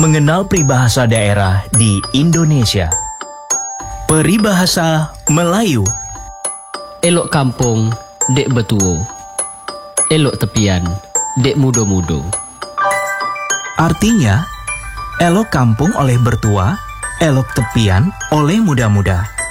mengenal peribahasa daerah di Indonesia. Peribahasa Melayu. Elok kampung, dek betuo. Elok tepian, dek mudo-mudo. Artinya, elok kampung oleh bertua, elok tepian oleh muda-muda.